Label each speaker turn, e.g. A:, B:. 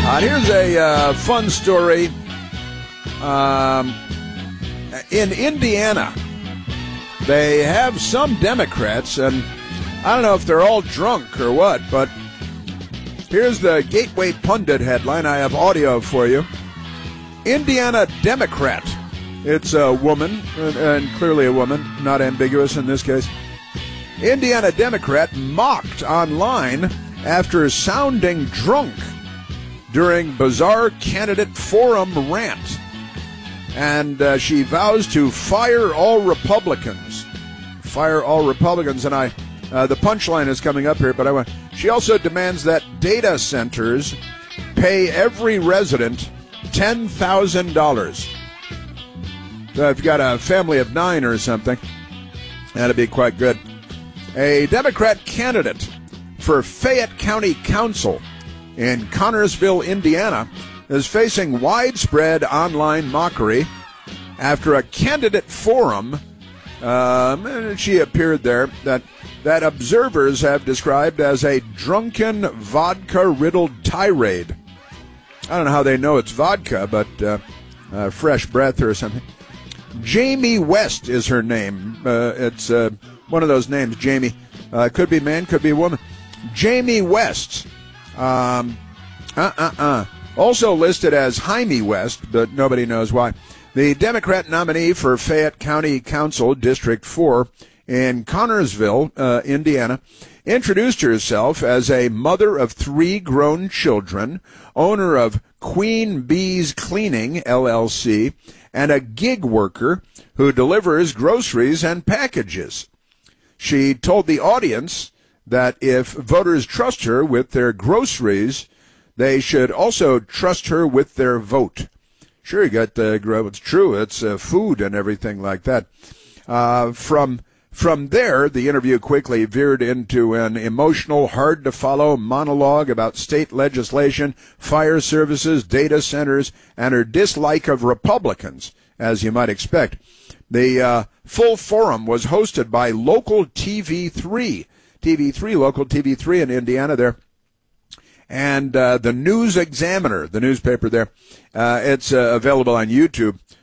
A: Here's a fun story. In Indiana, they have some Democrats, and I don't know if they're all drunk or what, but here's the Gateway Pundit headline. I have audio for you. Indiana Democrat. It's a woman, and clearly a woman, not ambiguous in this case. Indiana Democrat mocked online after sounding drunk during bizarre candidate forum rant. And she vows to fire all Republicans. Fire all Republicans. And the punchline is coming up here, but she also demands that data centers pay every resident $10,000. So if you've got a family of 9 or something, that'd be quite good. A Democrat candidate for Fayette County Council in Connersville, Indiana, is facing widespread online mockery after a candidate forum, she appeared there, that observers have described as a drunken, vodka-riddled tirade. I don't know how they know it's vodka, but fresh breath or something. Jamie West is her name. It's one of those names, Jamie. Could be man, could be woman. Jamie West. Also listed as Jaime West, but nobody knows why. The Democrat nominee for Fayette County Council, District 4, in Connersville, Indiana, introduced herself as a mother of 3 grown children, owner of Queen Bee's Cleaning, LLC, and a gig worker who delivers groceries and packages. She told the audience that if voters trust her with their groceries, they should also trust her with their vote. Sure, you got the it's true. It's food and everything like that. From there, the interview quickly veered into an emotional, hard-to-follow monologue about state legislation, fire services, data centers, and her dislike of Republicans, as you might expect. The full forum was hosted by local TV3. Local TV3 in Indiana there. And the News Examiner, the newspaper there, it's available on YouTube.